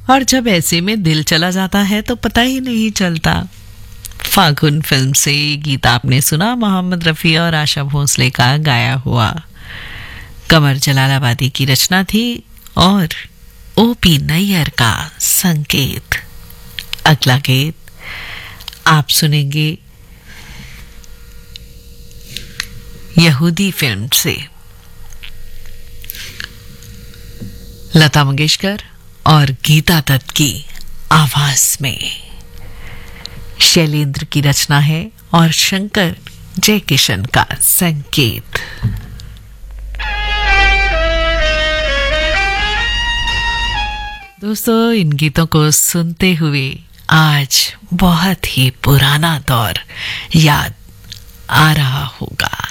और जब ऐसे में दिल चला जाता है तो पता ही नहीं चलता। फागुन फिल्म से ये गीत आपने सुना, मोहम्मद रफ़ी और आशा भोसले का गाया हुआ। कमर जलालाबादी की रचना थी और ओपी नैयर का संकेत। अगला गीत आप सुनेंगे यहूदी फिल्म से, लता मंगेशकर और गीता दत्त की आवाज में। शैलेंद्र की रचना है और शंकर जयकिशन का संकेत। दोस्तों, इन गीतों को सुनते हुए आज बहुत ही पुराना दौर याद आ रहा होगा।